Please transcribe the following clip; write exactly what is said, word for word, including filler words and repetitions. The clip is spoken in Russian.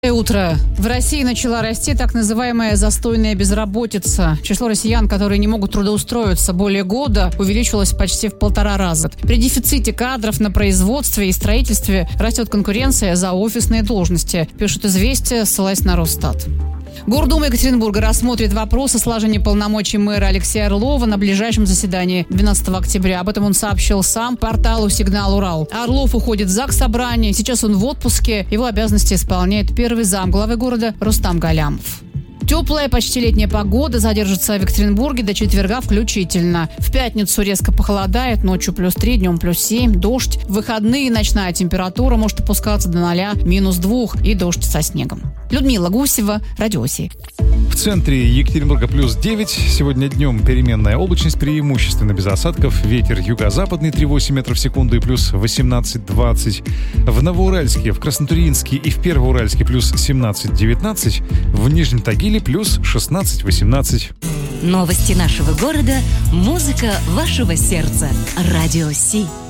Доброе утро. В России начала расти так называемая застойная безработица. Число россиян, которые не могут трудоустроиться более года, увеличилось почти в полтора раза. При дефиците кадров на производстве и строительстве растет конкуренция за офисные должности, пишут «Известия», ссылаясь на Росстат. Гордума Екатеринбурга рассмотрит вопрос о слажении полномочий мэра Алексея Орлова на ближайшем заседании двенадцатого октября. Об этом он сообщил сам порталу «Сигнал Урал». Орлов уходит в Заксобрание. Сейчас он в отпуске. Его обязанности исполняет первый зам главы города Рустам Галямов. Теплая, почти летняя погода задержится в Екатеринбурге до четверга включительно. В пятницу резко похолодает, ночью плюс три, днем плюс семь, дождь. В выходные ночная температура может опускаться до ноля, минус двух и дождь со снегом. Людмила Гусева, Радио Си. В центре Екатеринбурга плюс девять. Сегодня днем переменная облачность, преимущественно без осадков. Ветер юго-западный три целых восемь метров в секунду и плюс восемнадцать-двадцать. В Новоуральске, в Краснотурьинске и в Первоуральске плюс семнадцать-девятнадцать. В Нижнем Тагиле плюс шестнадцать-восемнадцать. Новости нашего города, музыка вашего сердца. Радио Си.